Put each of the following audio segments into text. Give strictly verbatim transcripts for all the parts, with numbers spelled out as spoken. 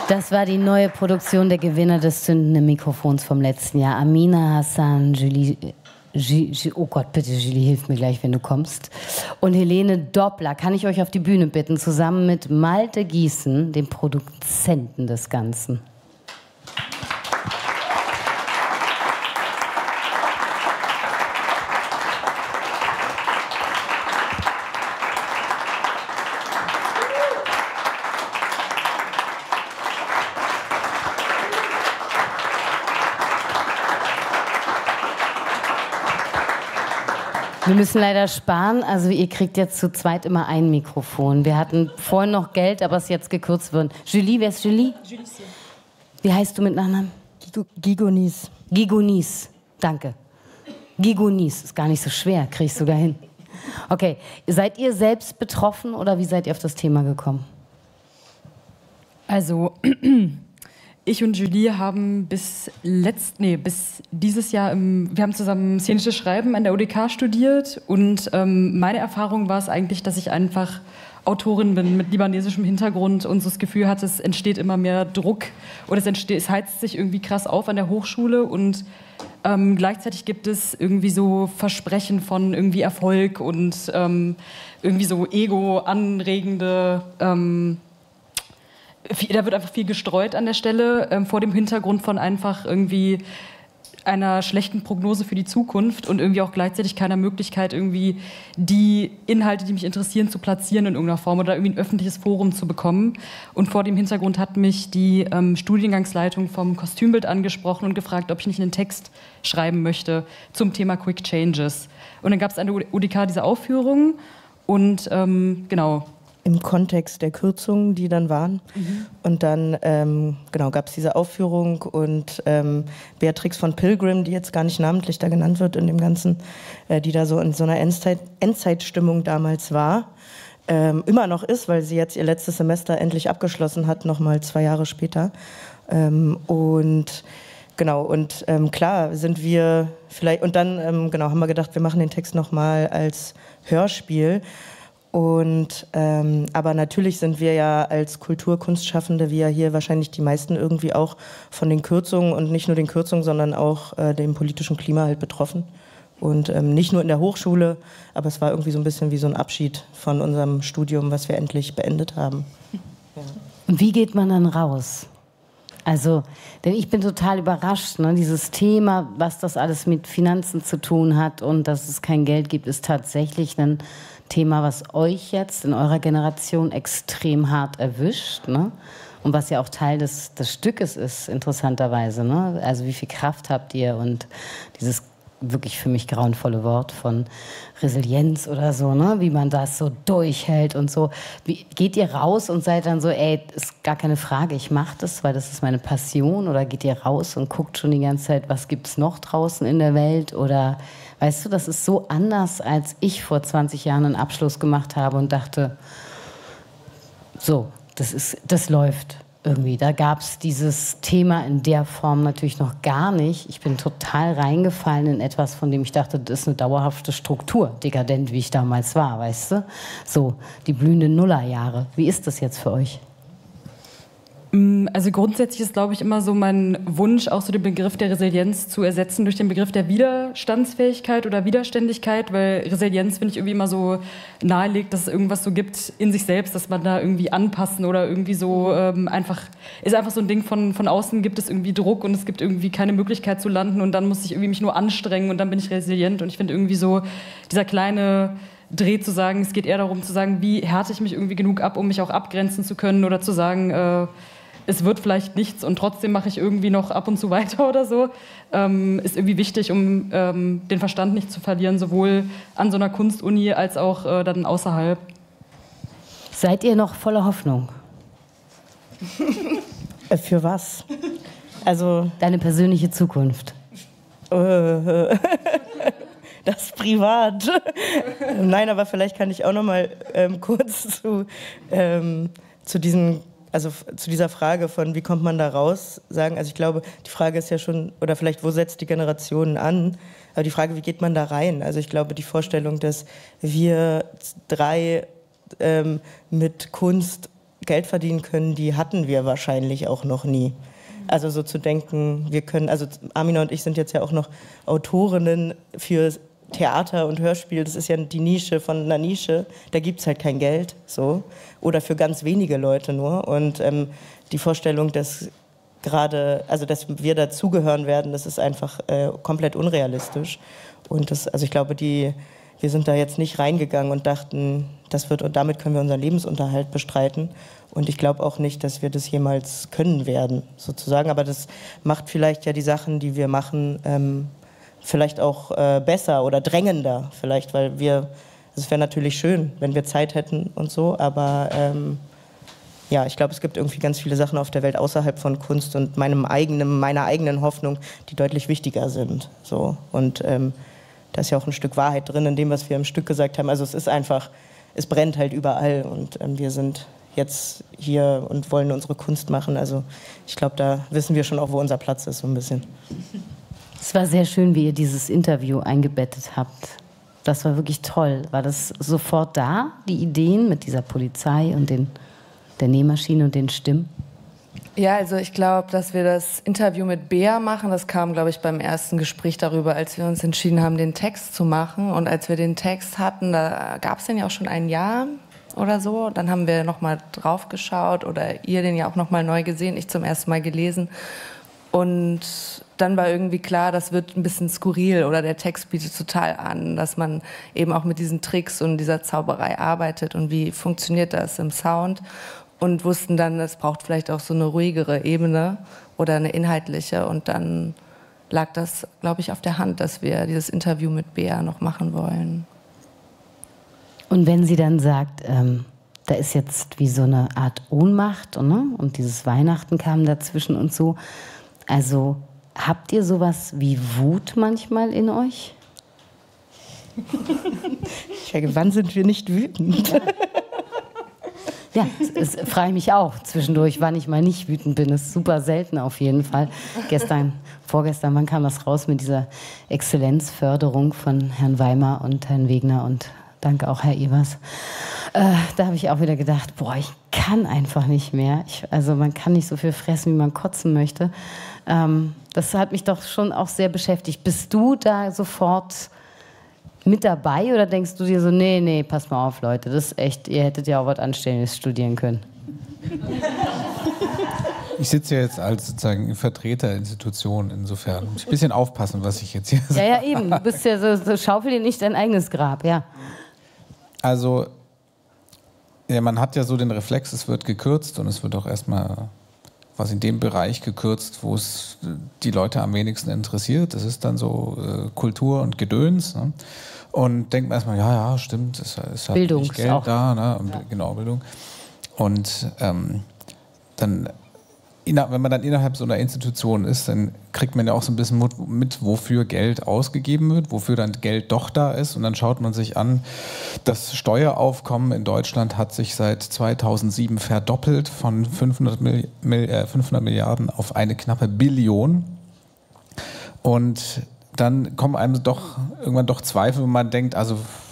Das war die neue Produktion der Gewinner des zündenden Mikrofons vom letzten Jahr. Amina Hassan, Julie, Julie, oh Gott, bitte Julie, hilf mir gleich, wenn du kommst. Und Helene Doppler, kann ich euch auf die Bühne bitten, zusammen mit Malte Gießen, dem Produzenten des Ganzen. Wir müssen leider sparen, also ihr kriegt jetzt zu zweit immer ein Mikrofon. Wir hatten vorhin noch Geld, aber es ist jetzt gekürzt worden. Julie, wer ist Julie? Julie. Wie heißt du mit Nachnamen? Gigonis. Gigonis, danke. Gigonis, ist gar nicht so schwer, krieg ich sogar hin. Okay, seid ihr selbst betroffen oder wie seid ihr auf das Thema gekommen? Also, ich und Julie haben bis letzt, nee, bis dieses Jahr, im, wir haben zusammen szenisches Schreiben an der U D K studiert und ähm, meine Erfahrung war es eigentlich, dass ich einfach Autorin bin mit libanesischem Hintergrund und so das Gefühl hatte, es entsteht immer mehr Druck oder es, entsteht, es heizt sich irgendwie krass auf an der Hochschule und ähm, gleichzeitig gibt es irgendwie so Versprechen von irgendwie Erfolg und ähm, irgendwie so ego-anregende ähm, da wird einfach viel gestreut an der Stelle, ähm, vor dem Hintergrund von einfach irgendwie einer schlechten Prognose für die Zukunft und irgendwie auch gleichzeitig keiner Möglichkeit, irgendwie die Inhalte, die mich interessieren, zu platzieren in irgendeiner Form oder irgendwie ein öffentliches Forum zu bekommen. Und vor dem Hintergrund hat mich die ähm, Studiengangsleitung vom Kostümbild angesprochen und gefragt, ob ich nicht einen Text schreiben möchte zum Thema Quick Changes. Und dann gab es an der U D K diese Aufführung und ähm, genau, im Kontext der Kürzungen, die dann waren. Mhm. Und dann ähm, genau, gab es diese Aufführung und ähm, Beatrix von Pilgrim, die jetzt gar nicht namentlich da genannt wird in dem Ganzen, äh, die da so in so einer Endzeit Endzeitstimmung damals war, ähm, immer noch ist, weil sie jetzt ihr letztes Semester endlich abgeschlossen hat, nochmal zwei Jahre später. Ähm, und genau, und ähm, klar sind wir vielleicht, und dann ähm, genau, haben wir gedacht, wir machen den Text nochmal als Hörspiel. Und, ähm, aber natürlich sind wir ja als Kulturkunstschaffende, wie ja hier wahrscheinlich die meisten irgendwie auch von den Kürzungen und nicht nur den Kürzungen, sondern auch äh, dem politischen Klima halt betroffen. Und ähm, nicht nur in der Hochschule, aber es war irgendwie so ein bisschen wie so ein Abschied von unserem Studium, was wir endlich beendet haben. Ja. Und wie geht man dann raus? Also, denn ich bin total überrascht, ne? Dieses Thema, was das alles mit Finanzen zu tun hat und dass es kein Geld gibt, ist tatsächlich ein Thema, was euch jetzt in eurer Generation extrem hart erwischt, ne? Und was ja auch Teil des, des Stückes ist, interessanterweise, ne? Also wie viel Kraft habt ihr und dieses wirklich für mich grauenvolle Wort von Resilienz oder so, ne? Wie man das so durchhält und so. Wie, geht ihr raus und seid dann so, ey, ist gar keine Frage, ich mache das, weil das ist meine Passion, oder geht ihr raus und guckt schon die ganze Zeit, was gibt's noch draußen in der Welt, oder weißt du, das ist so anders, als ich vor zwanzig Jahren einen Abschluss gemacht habe und dachte, so, das ist, das läuft irgendwie. Da gab es dieses Thema in der Form natürlich noch gar nicht. Ich bin total reingefallen in etwas, von dem ich dachte, das ist eine dauerhafte Struktur, dekadent, wie ich damals war, weißt du? So, die blühenden Nullerjahre. Wie ist das jetzt für euch? Also grundsätzlich ist, glaube ich, immer so mein Wunsch, auch so den Begriff der Resilienz zu ersetzen durch den Begriff der Widerstandsfähigkeit oder Widerständigkeit, weil Resilienz, finde ich, irgendwie immer so nahelegt, dass es irgendwas so gibt in sich selbst, dass man da irgendwie anpassen oder irgendwie so ähm, einfach, ist einfach so ein Ding von, von außen gibt es irgendwie Druck und es gibt irgendwie keine Möglichkeit zu landen und dann muss ich irgendwie mich nur anstrengen und dann bin ich resilient und ich finde irgendwie so dieser kleine Dreh zu sagen, es geht eher darum zu sagen, wie härte ich mich irgendwie genug ab, um mich auch abgrenzen zu können oder zu sagen, äh, es wird vielleicht nichts und trotzdem mache ich irgendwie noch ab und zu weiter oder so, ähm, ist irgendwie wichtig, um ähm, den Verstand nicht zu verlieren, sowohl an so einer Kunstuni als auch äh, dann außerhalb. Seid ihr noch voller Hoffnung? Für was? Also deine persönliche Zukunft. Das ist privat. Nein, aber vielleicht kann ich auch noch mal ähm, kurz zu, ähm, zu diesem Also zu dieser Frage von, wie kommt man da raus, sagen, also ich glaube, die Frage ist ja schon, oder vielleicht, wo setzt die Generation an, aber die Frage, wie geht man da rein? Also ich glaube, die Vorstellung, dass wir drei ähm, mit Kunst Geld verdienen können, die hatten wir wahrscheinlich auch noch nie. Also so zu denken, wir können, also Amina und ich sind jetzt ja auch noch Autorinnen für Theater und Hörspiel, das ist ja die Nische von einer Nische, da gibt es halt kein Geld, so, oder für ganz wenige Leute nur. Und ähm, die Vorstellung, dass gerade, also dass wir dazugehören werden, das ist einfach äh, komplett unrealistisch. Und das, also ich glaube, die, wir sind da jetzt nicht reingegangen und dachten, das wird, und damit können wir unseren Lebensunterhalt bestreiten. Und ich glaube auch nicht, dass wir das jemals können werden, sozusagen. Aber das macht vielleicht ja die Sachen, die wir machen, ähm, vielleicht auch äh, besser oder drängender. Vielleicht, weil wir, es wäre natürlich schön, wenn wir Zeit hätten und so. Aber ähm, ja, ich glaube, es gibt irgendwie ganz viele Sachen auf der Welt außerhalb von Kunst und meinem eigenen, meiner eigenen Hoffnung, die deutlich wichtiger sind. So. Und ähm, da ist ja auch ein Stück Wahrheit drin in dem, was wir im Stück gesagt haben. Also es ist einfach, es brennt halt überall und ähm, wir sind jetzt hier und wollen unsere Kunst machen. Also ich glaube, da wissen wir schon auch, wo unser Platz ist, so ein bisschen. Es war sehr schön, wie ihr dieses Interview eingebettet habt. Das war wirklich toll. War das sofort da, die Ideen mit dieser Polizei und den, der Nähmaschine und den Stimmen? Ja, also ich glaube, dass wir das Interview mit Bea machen, das kam, glaube ich, beim ersten Gespräch darüber, als wir uns entschieden haben, den Text zu machen. Und als wir den Text hatten, da gab es den ja auch schon ein Jahr oder so. Dann haben wir nochmal drauf geschaut oder ihr den ja auch nochmal neu gesehen, ich zum ersten Mal gelesen. Und dann war irgendwie klar, das wird ein bisschen skurril oder der Text bietet total an, dass man eben auch mit diesen Tricks und dieser Zauberei arbeitet und wie funktioniert das im Sound. Und wussten dann, es braucht vielleicht auch so eine ruhigere Ebene oder eine inhaltliche. Und dann lag das, glaube ich, auf der Hand, dass wir dieses Interview mit Bea noch machen wollen. Und wenn sie dann sagt, ähm, da ist jetzt wie so eine Art Ohnmacht, ne? Und dieses Weihnachten kam dazwischen und so. Also habt ihr sowas wie Wut manchmal in euch? Ich denke, wann sind wir nicht wütend? Ja, es, es frage ich mich auch zwischendurch, wann ich mal nicht wütend bin. Das ist super selten auf jeden Fall. Gestern, vorgestern, wann kam das raus mit dieser Exzellenzförderung von Herrn Weimar und Herrn Wegner und danke auch Herr Evers. Äh, da habe ich auch wieder gedacht, boah, ich kann einfach nicht mehr. Ich, also man kann nicht so viel fressen, wie man kotzen möchte. Ähm, das hat mich doch schon auch sehr beschäftigt. Bist du da sofort mit dabei oder denkst du dir so, nee, nee, pass mal auf, Leute, das ist echt, ihr hättet ja auch was Anständiges studieren können? Ich sitze ja jetzt als sozusagen Vertreter der Institution, insofern muss ich ein bisschen aufpassen, was ich jetzt hier sage. Ja, ja, eben, du bist ja so, so schaufel dir nicht dein eigenes Grab, ja. Also, ja, man hat ja so den Reflex, es wird gekürzt und es wird auch erstmal was in dem Bereich gekürzt, wo es die Leute am wenigsten interessiert. Das ist dann so äh, Kultur und Gedöns. Ne? Und denkt man erstmal, ja, ja, stimmt, es ist halt nicht Geld auch da. Ne? Und, ja. Genau, Bildung. Und ähm, dann, wenn man dann innerhalb so einer Institution ist, dann kriegt man ja auch so ein bisschen mit, wofür Geld ausgegeben wird, wofür dann Geld doch da ist. Und dann schaut man sich an, das Steueraufkommen in Deutschland hat sich seit zweitausendsieben verdoppelt von fünfhundert Milliarden auf eine knappe Billion. Und dann kommen einem doch irgendwann doch Zweifel, wo man denkt, also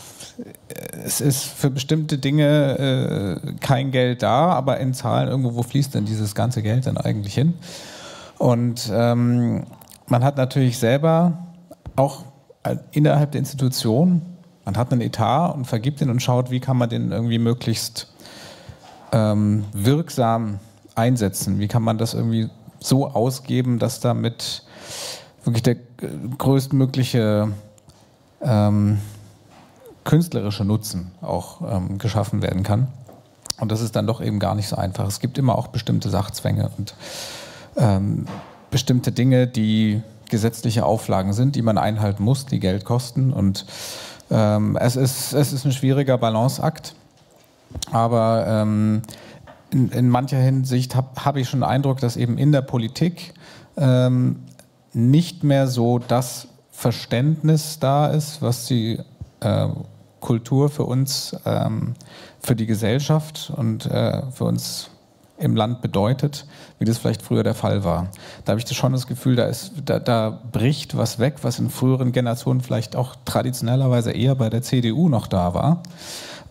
es ist für bestimmte Dinge äh, kein Geld da, aber in Zahlen irgendwo, wo fließt denn dieses ganze Geld dann eigentlich hin? Und ähm, man hat natürlich selber auch innerhalb der Institution, man hat einen Etat und vergibt den und schaut, wie kann man den irgendwie möglichst ähm, wirksam einsetzen? Wie kann man das irgendwie so ausgeben, dass damit wirklich der größtmögliche ähm, künstlerische Nutzen auch ähm, geschaffen werden kann. Und das ist dann doch eben gar nicht so einfach. Es gibt immer auch bestimmte Sachzwänge und ähm, bestimmte Dinge, die gesetzliche Auflagen sind, die man einhalten muss, die Geld kosten. Und ähm, es ist, es ist ein schwieriger Balanceakt. Aber ähm, in, in mancher Hinsicht habe hab ich schon den Eindruck, dass eben in der Politik ähm, nicht mehr so das Verständnis da ist, was die äh, Kultur für uns, ähm, für die Gesellschaft und äh, für uns im Land bedeutet, wie das vielleicht früher der Fall war. Da habe ich schon das Gefühl, da, ist, da, da bricht was weg, was in früheren Generationen vielleicht auch traditionellerweise eher bei der C D U noch da war.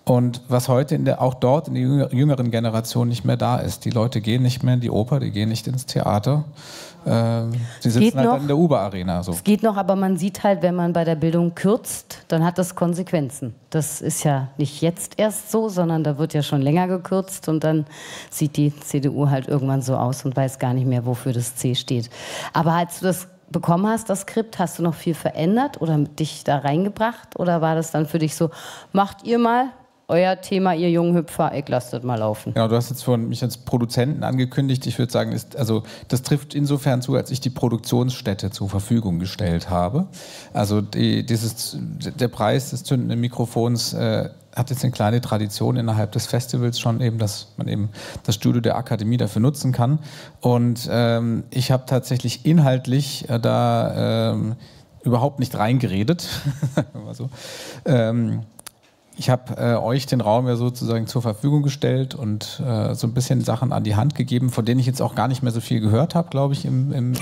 Und was heute in der, auch dort in der jüngeren Generation nicht mehr da ist. Die Leute gehen nicht mehr in die Oper, die gehen nicht ins Theater. Ähm, sie sitzen halt noch, in der Uber-Arena. So. Es geht noch, aber man sieht halt, wenn man bei der Bildung kürzt, dann hat das Konsequenzen. Das ist ja nicht jetzt erst so, sondern da wird ja schon länger gekürzt und dann sieht die C D U halt irgendwann so aus und weiß gar nicht mehr, wofür das C steht. Aber als du das bekommen hast, das Skript, hast du noch viel verändert oder dich da reingebracht? Oder war das dann für dich so, macht ihr mal euer Thema, ihr jungen Hüpfer, ich lasst das mal laufen? Genau, du hast jetzt von mich als Produzenten angekündigt. Ich würde sagen, ist, also, das trifft insofern zu, als ich die Produktionsstätte zur Verfügung gestellt habe. Also die, dieses, der Preis des zündenden Mikrofons äh, hat jetzt eine kleine Tradition innerhalb des Festivals schon eben, dass man eben das Studio der Akademie dafür nutzen kann. Und ähm, ich habe tatsächlich inhaltlich äh, da ähm, überhaupt nicht reingeredet. so. ähm, Ich habe äh, euch den Raum ja sozusagen zur Verfügung gestellt und äh, so ein bisschen Sachen an die Hand gegeben, von denen ich jetzt auch gar nicht mehr so viel gehört habe, glaube ich, im, im